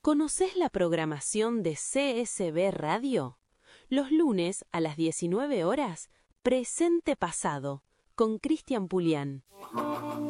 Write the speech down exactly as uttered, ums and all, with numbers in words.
¿Conocés la programación de C S B Radio? Los lunes a las diecinueve horas, Presente Pasado, con Cristian Pulián.